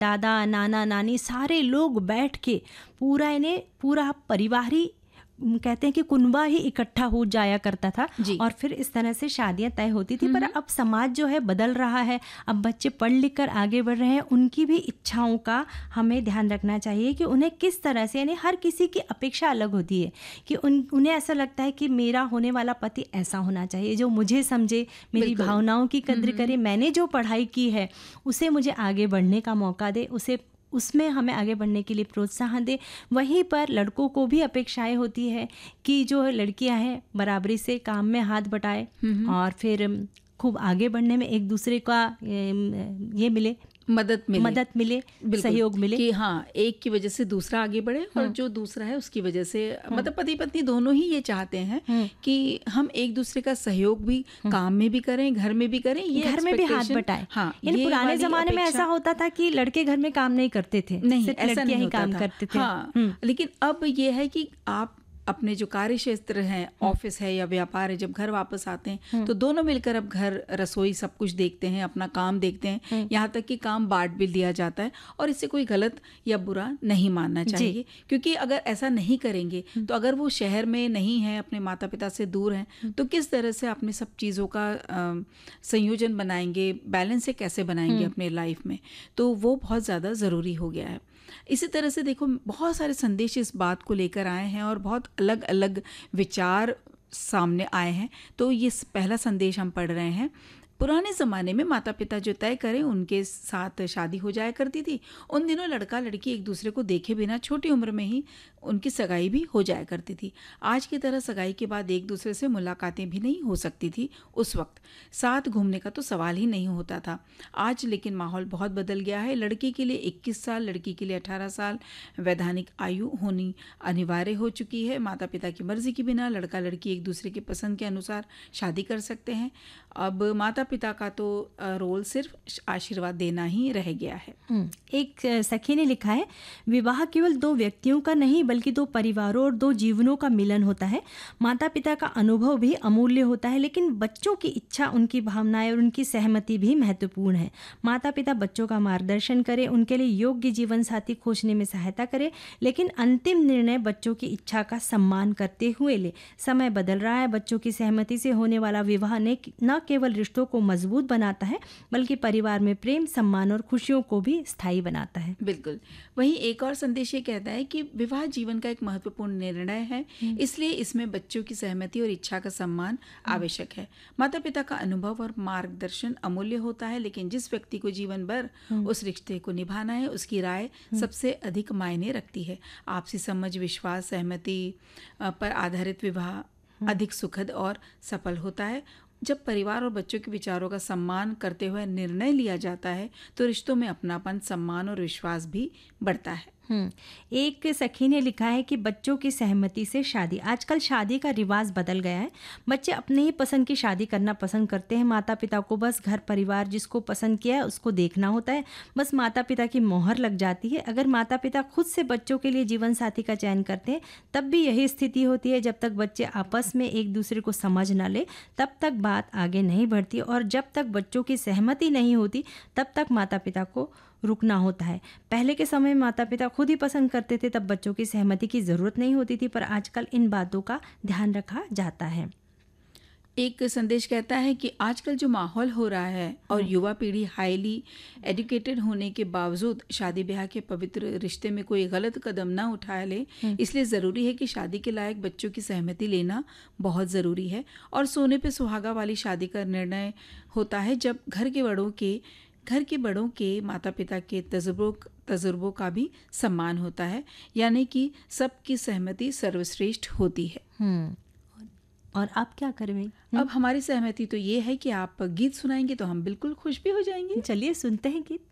दादा नाना नानी सारे लोग बैठ के पूरा परिवार ही कहते हैं कि कुनबा ही इकट्ठा हो जाया करता था और फिर इस तरह से शादियां तय होती थी। पर अब समाज जो है बदल रहा है, अब बच्चे पढ़ लिख कर आगे बढ़ रहे हैं, उनकी भी इच्छाओं का हमें ध्यान रखना चाहिए कि उन्हें किस तरह से, यानी हर किसी की अपेक्षा अलग होती है कि उन्हें ऐसा लगता है कि मेरा होने वाला पति ऐसा होना चाहिए जो मुझे समझे, मेरी भावनाओं की कद्र करे, मैंने जो पढ़ाई की है उसे मुझे आगे बढ़ने का मौका दे, उसमें हमें आगे बढ़ने के लिए प्रोत्साहन दे। वहीं पर लड़कों को भी अपेक्षाएं होती है कि जो लड़कियां हैं बराबरी से काम में हाथ बटाए और फिर खूब आगे बढ़ने में एक दूसरे का ये मिले, मदद मिले, सहयोग मिले कि हाँ एक की वजह से दूसरा आगे बढ़े और जो दूसरा है उसकी वजह से मतलब पति पत्नी दोनों ही ये चाहते हैं कि हम एक दूसरे का सहयोग भी काम में भी करें, घर में भी करें, ये घर में भी हाथ बटाएं। हाँ, यानी पुराने जमाने में ऐसा होता था कि लड़के घर में काम नहीं करते थे, नहीं सिर्फ ऐसा लड़कियां नहीं ही काम करते थे। हाँ, लेकिन अब ये है कि आप अपने जो कार्य क्षेत्र है, ऑफिस है या व्यापार है, जब घर वापस आते हैं तो दोनों मिलकर अब घर, रसोई सब कुछ देखते हैं, अपना काम देखते हैं, यहाँ तक कि काम बांट भी दिया जाता है और इससे कोई गलत या बुरा नहीं मानना चाहिए। क्योंकि अगर ऐसा नहीं करेंगे तो अगर वो शहर में नहीं है, अपने माता पिता से दूर हैं, तो किस तरह से अपने सब चीज़ों का संयोजन बनाएंगे, बैलेंस से कैसे बनाएंगे अपने लाइफ में, तो वो बहुत ज़्यादा ज़रूरी हो गया है। इसी तरह से देखो बहुत सारे संदेश इस बात को लेकर आए हैं और बहुत अलग अलग विचार सामने आए हैं। तो ये पहला संदेश हम पढ़ रहे हैं। पुराने ज़माने में माता पिता जो तय करें उनके साथ शादी हो जाया करती थी। उन दिनों लड़का लड़की एक दूसरे को देखे बिना छोटी उम्र में ही उनकी सगाई भी हो जाया करती थी। आज की तरह सगाई के बाद एक दूसरे से मुलाकातें भी नहीं हो सकती थी। उस वक्त साथ घूमने का तो सवाल ही नहीं होता था। आज लेकिन माहौल बहुत बदल गया है। लड़के के लिए 21 साल, लड़की के लिए 18 साल वैधानिक आयु होनी अनिवार्य हो चुकी है। माता पिता की मर्जी के बिना लड़का लड़की एक दूसरे की पसंद के अनुसार शादी कर सकते हैं। अब माता पिता का तो रोल सिर्फ आशीर्वाद देना ही रह गया है। एक सखी ने लिखा है, विवाह केवल दो व्यक्तियों का नहीं बल्कि दो परिवारों और दो जीवनों का मिलन होता है। माता पिता का अनुभव भी अमूल्य होता है, लेकिन बच्चों की इच्छा, उनकी भावनाएं और उनकी सहमति भी महत्वपूर्ण है। माता पिता बच्चों का मार्गदर्शन करें, उनके लिए योग्य जीवन साथी खोजने में सहायता करें, लेकिन अंतिम निर्णय बच्चों की इच्छा का सम्मान करते हुए ले। समय बदल रहा है। बच्चों की सहमति से होने वाला विवाह न केवल रिश्तों को मजबूत बनाता है बल्कि परिवार में प्रेम, सम्मान और खुशियों को भी स्थायी बनाता है। बिल्कुल। वहीं एक और संदेश ये कहता है कि विवाह जीवन का एक महत्वपूर्ण निर्णय है, इसलिए इसमें बच्चों की सहमति और इच्छा का सम्मान आवश्यक है। माता पिता का अनुभव और मार्गदर्शन अमूल्य होता है, लेकिन जिस व्यक्ति को जीवन भर उस रिश्ते को निभाना है उसकी राय सबसे अधिक मायने रखती है। आपसी समझ, विश्वास, सहमति पर आधारित विवाह अधिक सुखद और सफल होता है। जब परिवार और बच्चों के विचारों का सम्मान करते हुए निर्णय लिया जाता है तो रिश्तों में अपनापन, सम्मान और विश्वास भी बढ़ता है। एक सखी ने लिखा है कि बच्चों की सहमति से शादी। आजकल शादी का रिवाज बदल गया है। बच्चे अपने ही पसंद की शादी करना पसंद करते हैं। माता पिता को बस घर परिवार जिसको पसंद किया है उसको देखना होता है, बस माता पिता की मोहर लग जाती है। अगर माता पिता खुद से बच्चों के लिए जीवन साथी का चयन करते हैं तब भी यही स्थिति होती है। जब तक बच्चे आपस में एक दूसरे को समझ न ले तब तक बात आगे नहीं बढ़ती, और जब तक बच्चों की सहमति नहीं होती तब तक माता पिता को रुकना होता है। पहले के समय में माता पिता खुद ही पसंद करते थे, तब बच्चों की सहमति की ज़रूरत नहीं होती थी, पर आजकल इन बातों का ध्यान रखा जाता है। एक संदेश कहता है कि आजकल जो माहौल हो रहा है और युवा पीढ़ी हाईली एजुकेटेड होने के बावजूद शादी ब्याह के पवित्र रिश्ते में कोई गलत कदम ना उठा ले, इसलिए ज़रूरी है कि शादी के लायक बच्चों की सहमति लेना बहुत ज़रूरी है। और सोने पे सुहागा वाली शादी का निर्णय होता है जब घर के बड़ों के माता पिता के तजुर्बों का भी सम्मान होता है, यानी कि सबकी सहमति सर्वश्रेष्ठ होती है। और आप क्या करें? अब हमारी सहमति तो ये है कि आप गीत सुनाएंगे तो हम बिल्कुल खुश भी हो जाएंगे। चलिए सुनते हैं गीत।